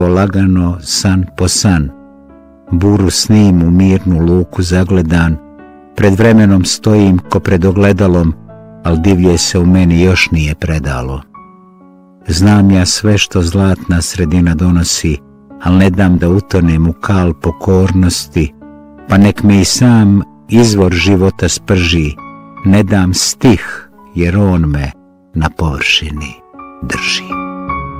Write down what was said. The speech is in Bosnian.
lagano san po san, buru snim u mirnu luku zagledan, pred vremenom stojim ko pred ogledalom, al divlje se u meni još nije predalo. Znam ja sve što zlatna sredina donosi, al ne dam da utonem u kal pokornosti, pa nek me i sam izvor života sprži, ne dam stih jer on me na površini drži.